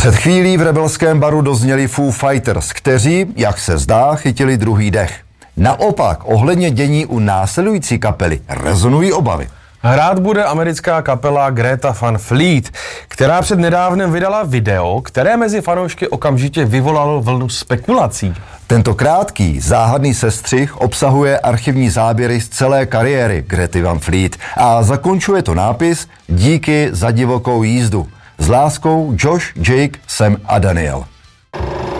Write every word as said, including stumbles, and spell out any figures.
Před chvílí v rebelském baru dozněli Foo Fighters, kteří, jak se zdá, chytili druhý dech. Naopak, ohledně dění u následující kapely rezonují obavy. Hrát bude americká kapela Greta Van Fleet, která před nedávnem vydala video, které mezi fanoušky okamžitě vyvolalo vlnu spekulací. Tento krátký, záhadný sestřih obsahuje archivní záběry z celé kariéry Grety Van Fleet a zakončuje to nápis Díky za divokou jízdu. S láskou Josh, Jake, Sam a Daniel.